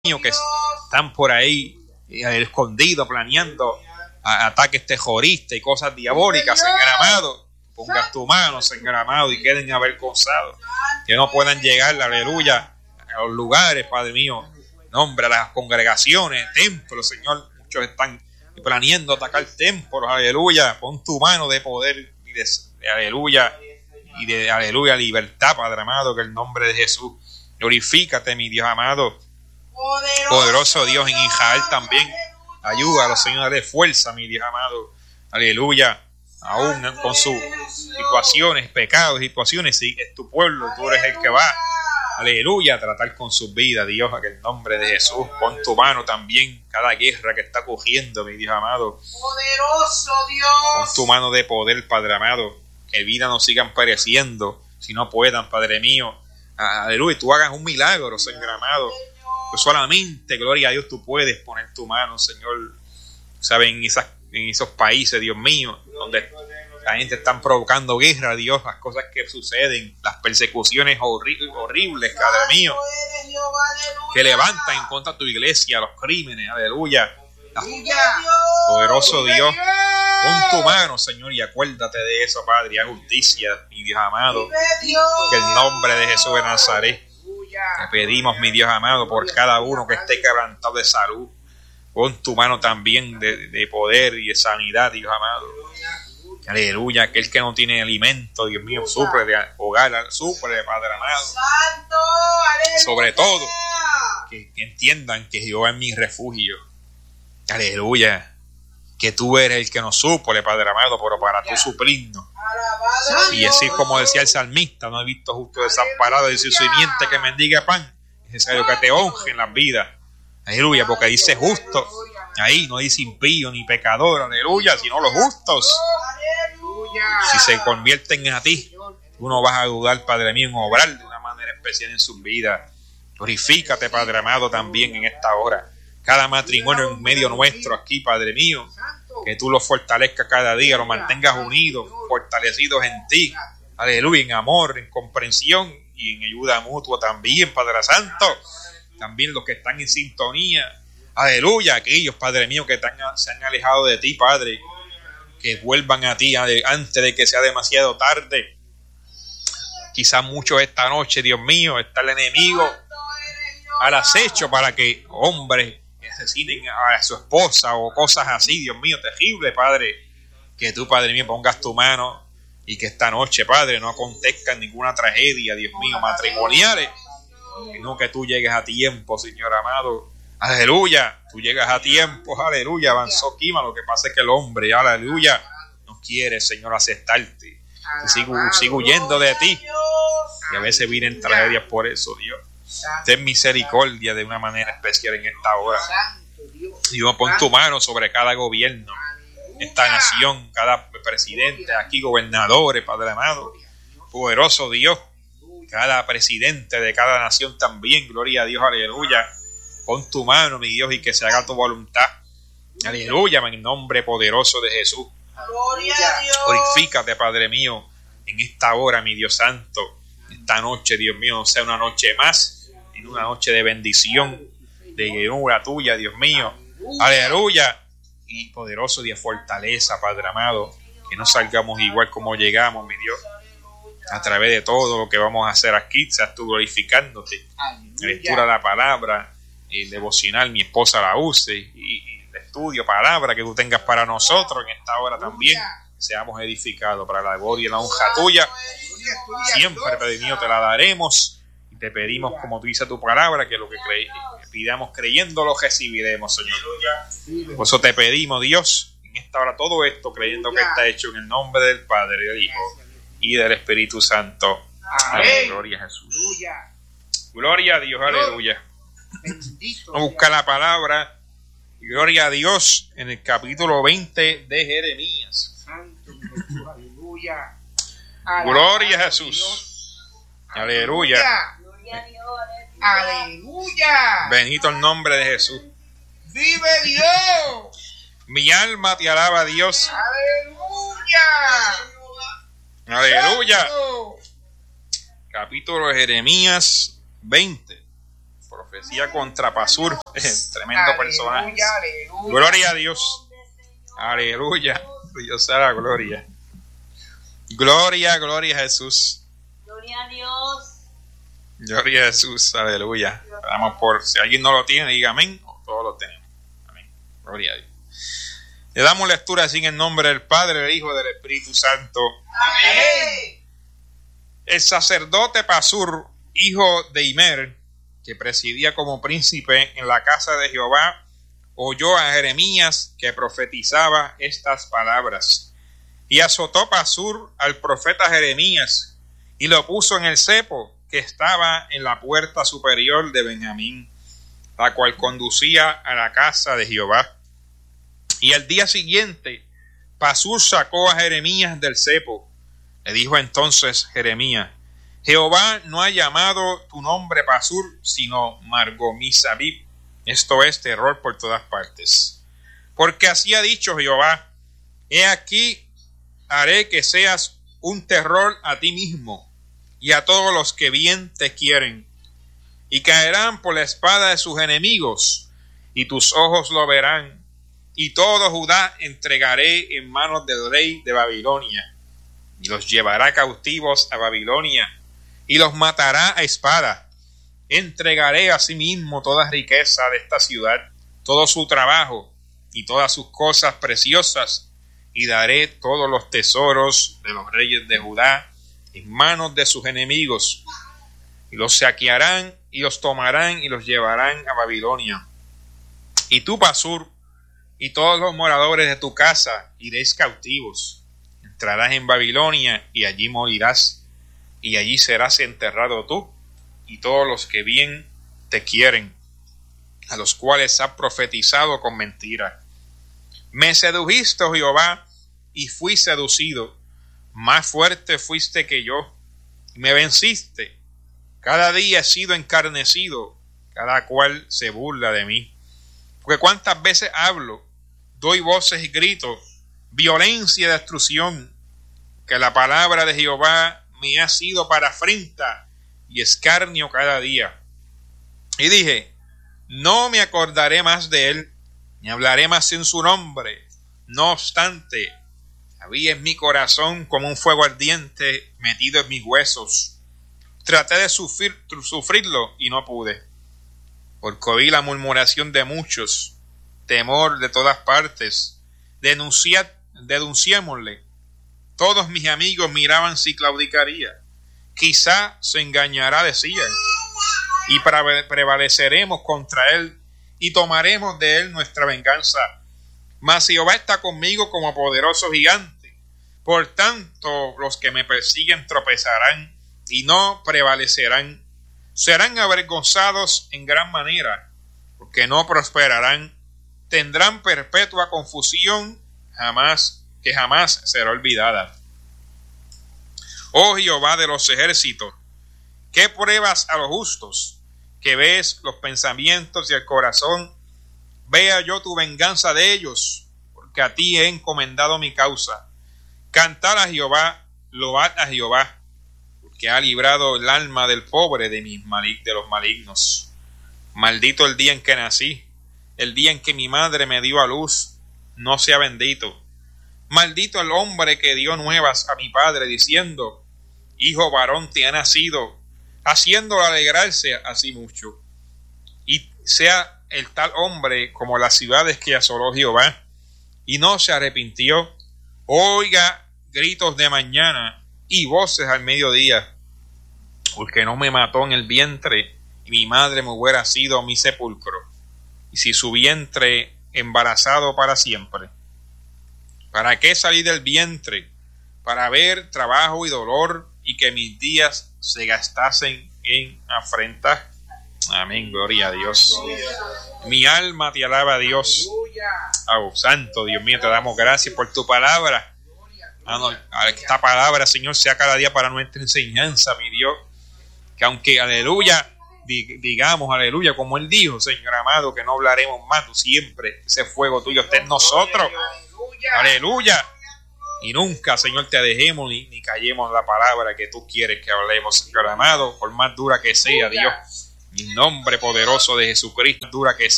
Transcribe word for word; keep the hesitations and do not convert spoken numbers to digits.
mío, que están por ahí eh, escondidos, planeando a, ataques terroristas y cosas diabólicas, Señor amado. Pongas tu mano, Señor amado, y queden avergonzados. Que no puedan llegar, aleluya, a los lugares, Padre mío. Nombre a las congregaciones, templos, Señor. Muchos están planeando atacar templos, aleluya. Pon tu mano de poder y de, de aleluya, y de aleluya, libertad, Padre amado, que el nombre de Jesús. Glorifícate, mi Dios amado. Poderoso Dios, en Israel también. Ayúdalo, Señor, dale fuerza, mi Dios amado. Aleluya. Aún con sus situaciones, pecados, situaciones, si es tu pueblo, tú eres el que va, aleluya, a tratar con sus vidas, Dios, en el nombre de Jesús. Pon tu mano también, cada guerra que está ocurriendo, mi Dios amado. Poderoso Dios. Pon tu mano de poder, Padre amado, que vidas no sigan pereciendo, si no puedan, Padre mío. Aleluya, tú hagas un milagro, Señor amado. Pues solamente, gloria a Dios, tú puedes poner tu mano, Señor, ¿saben? En esas en esos países, Dios mío, donde la gente está provocando guerra, Dios, las cosas que suceden, las persecuciones horri horribles, Padre mío, que levantan en contra de tu iglesia, los crímenes, aleluya. Poderoso Dios, pon tu mano, Señor, y acuérdate de eso, Padre, y haz justicia, mi Dios amado, que el nombre de Jesús de Nazaret, te pedimos, mi Dios amado, por cada uno que esté quebrantado de salud. Pon tu mano también de, de poder y de sanidad, Dios amado. Aleluya, aquel que no tiene alimento, Dios mío, suple de hogar, suple de Padre amado. Sobre todo, que, que entiendan que Jehová es mi refugio. Aleluya, que tú eres el que nos suple, Padre amado, pero para tú suplirnos. Y así como decía el salmista, no he visto justo desamparado, dice su simiente que mendiga pan. Es necesario que te honren las vidas. Aleluya, porque dice justo, ahí no dice impío ni pecador, aleluya, sino los justos. Si se convierten a ti, tú no vas a dudar, Padre mío, en obrar de una manera especial en sus vidas. Glorifícate, Padre amado, también en esta hora. Cada matrimonio en medio nuestro aquí, Padre mío, que tú los fortalezcas cada día, los mantengas unidos, fortalecidos en ti. Aleluya, en amor, en comprensión y en ayuda mutua también, Padre Santo. También los que están en sintonía, aleluya, aquellos, Padre mío, que están, se han alejado de ti, Padre, que vuelvan a ti antes de que sea demasiado tarde. Quizás muchos esta noche, Dios mío, está el enemigo al acecho para que hombres asesinen a su esposa o cosas así, Dios mío, terrible, Padre, que tú, Padre mío, pongas tu mano y que esta noche, Padre, no acontezca ninguna tragedia, Dios mío, matrimoniales, sino que tú llegues a tiempo, Señor amado. Aleluya, tú llegas a tiempo, aleluya. Avanzó Kima, lo que pasa es que el hombre, aleluya, no quiere, Señor, aceptarte. Sigo, sigo huyendo de ti. Y a veces vienen tragedias por eso, Dios. Ten misericordia de una manera especial en esta hora. Dios, pon tu mano sobre cada gobierno, esta nación, cada presidente, aquí gobernadores, Padre amado. Poderoso Dios. Cada presidente de cada nación también, gloria a Dios, aleluya. Pon tu mano, mi Dios, y que se haga tu voluntad. Aleluya, en el nombre poderoso de Jesús. Gloria a Dios. Glorifícate, Padre mío, en esta hora, mi Dios santo. Esta noche, Dios mío, no sea una noche más, sino una noche de bendición, de llenura tuya, Dios mío. Aleluya. Y poderoso de fortaleza, Padre amado. Que no salgamos igual como llegamos, mi Dios. A través de todo lo que vamos a hacer aquí, seas tú glorificándote. Lectura de la palabra, el devocional, mi esposa la use, y, y el estudio, palabra que tú tengas para nosotros en esta hora también. Seamos edificados para la gloria y la honra tuya. Siempre, Padre mío, te la daremos. Y te pedimos, como tú dices tu palabra, que lo que, cre que pidamos creyendo lo recibiremos, Señor. Por eso te pedimos, Dios, en esta hora todo esto, creyendo que está hecho en el nombre del Padre, del Hijo y del Espíritu Santo. Amén. Gloria a Jesús. Aleluya. Gloria a Dios, aleluya. Vamos a buscar la palabra. Gloria a Dios en el capítulo veinte de Jeremías. Aleluya. Gloria a Jesús. Aleluya. Aleluya. Bendito el nombre de Jesús. Vive Dios. Mi alma te alaba, Dios. Aleluya. Aleluya. Capítulo de Jeremías veinte. decía contra Pasur, tremendo personaje. Aleluya, aleluya. Gloria a Dios. Aleluya. Dios sea la gloria. Gloria, gloria a Jesús. Gloria a Dios. Gloria a Jesús. Aleluya. Vamos por, si alguien no lo tiene, diga amén. Todos lo tenemos. Amén. Gloria a Dios. Le damos lectura así en el nombre del Padre, del Hijo y del Espíritu Santo. Amén. El sacerdote Pasur, hijo de Imer, que presidía como príncipe en la casa de Jehová, oyó a Jeremías que profetizaba estas palabras. Y azotó Pasur al profeta Jeremías y lo puso en el cepo que estaba en la puerta superior de Benjamín, la cual conducía a la casa de Jehová. Y al día siguiente Pasur sacó a Jeremías del cepo. Le dijo entonces Jeremías: Jehová no ha llamado tu nombre Pasur, sino Margomisabib, esto es terror por todas partes. Porque así ha dicho Jehová: he aquí, haré que seas un terror a ti mismo y a todos los que bien te quieren, y caerán por la espada de sus enemigos, y tus ojos lo verán, y todo Judá entregaré en manos del rey de Babilonia, y los llevará cautivos a Babilonia, y los matará a espada. Entregaré asimismo toda riqueza de esta ciudad, todo su trabajo y todas sus cosas preciosas, y daré todos los tesoros de los reyes de Judá en manos de sus enemigos, y los saquearán y los tomarán y los llevarán a Babilonia. Y tú, Pasur, y todos los moradores de tu casa iréis cautivos, entrarás en Babilonia y allí morirás, y allí serás enterrado tú y todos los que bien te quieren, a los cuales has profetizado con mentira. Me sedujiste, oh Jehová, y fui seducido. Más fuerte fuiste que yo, y me venciste. Cada día he sido encarnecido, cada cual se burla de mí. Porque cuántas veces hablo, doy voces y gritos, violencia y destrucción, que la palabra de Jehová me ha sido para afrenta y escarnio cada día. Y dije: no me acordaré más de él, ni hablaré más en su nombre. No obstante, había en mi corazón como un fuego ardiente metido en mis huesos. Traté de sufrir, sufrirlo y no pude, porque oí la murmuración de muchos, temor de todas partes. Denunciad, denunciémosle. Todos mis amigos miraban si claudicaría. Quizá se engañará, decían, y prevaleceremos contra él, y tomaremos de él nuestra venganza. Mas Jehová está conmigo como poderoso gigante. Por tanto, los que me persiguen tropezarán y no prevalecerán. Serán avergonzados en gran manera, porque no prosperarán. Tendrán perpetua confusión, jamás, que jamás será olvidada. Oh Jehová de los ejércitos, ¿qué pruebas a los justos? Que ves los pensamientos y el corazón. Vea yo tu venganza de ellos, porque a ti he encomendado mi causa. Cantad a Jehová, load a Jehová, porque ha librado el alma del pobre de, mis malig- de los malignos. Maldito el día en que nací, el día en que mi madre me dio a luz, no sea bendito. Maldito el hombre que dio nuevas a mi padre, diciendo: hijo varón te ha nacido, haciéndolo alegrarse así mucho. Y sea el tal hombre como las ciudades que asoló Jehová, y no se arrepintió. Oiga gritos de mañana y voces al mediodía, porque no me mató en el vientre, y mi madre me hubiera sido mi sepulcro, y si su vientre embarazado para siempre. ¿Para qué salí del vientre? Para ver trabajo y dolor, y que mis días se gastasen en afrentas. Amén, gloria a Dios. Mi alma te alaba, Dios. Oh, santo Dios mío, te damos gracias por tu palabra. Ah, no, esta palabra, Señor, sea cada día para nuestra enseñanza, mi Dios. Que aunque, aleluya, digamos, aleluya, como Él dijo, Señor amado, que no hablaremos más, tú siempre, ese fuego tuyo esté en nosotros. Aleluya. Y nunca, Señor, te dejemos ni, ni callemos la palabra que tú quieres que hablemos, Señor amado, por más dura que sea, Dios. En el nombre poderoso de Jesucristo, dura que